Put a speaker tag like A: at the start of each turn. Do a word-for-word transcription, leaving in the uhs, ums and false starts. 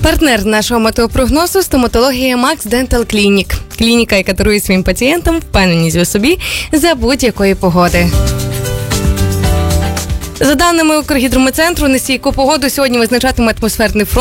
A: Партнер нашого метеопрогнозу – стоматологія Max Dental Clinic. Клініка, яка дарує своїм пацієнтам впевненість у собі за будь-якої погоди. За даними Укргідрометцентру, нестійку погоду сьогодні визначатиме атмосферний фронт.